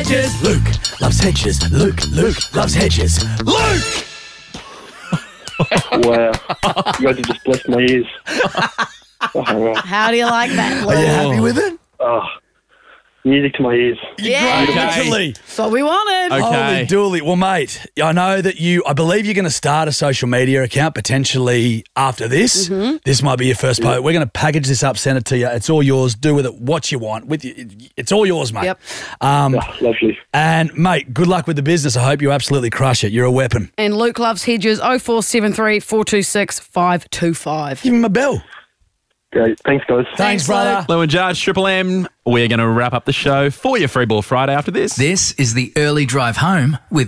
Hedges. Luke loves hedges. Luke loves hedges. Luke! Wow. You guys have just blessed my ears. Oh, wow. How do you like that, Luke? Are you happy with it? Oh, music to my ears. Yeah. Literally. That's what we wanted. Okay. Holy dooly. Well, mate, I know that I believe you're going to start a social media account potentially after this. Mm-hmm. This might be your first post. We're going to package this up, send it to you. It's all yours. Do with it what you want. It's all yours, mate. Yep. Oh, lovely. And, mate, good luck with the business. I hope you absolutely crush it. You're a weapon. And Luke loves hedges. 0473 426 525. Give him a bell. Great. Thanks, guys. Thanks, brother. Lou and Judge, Triple M. We're going to wrap up the show for your Free Ball Friday after this. This is the early drive home with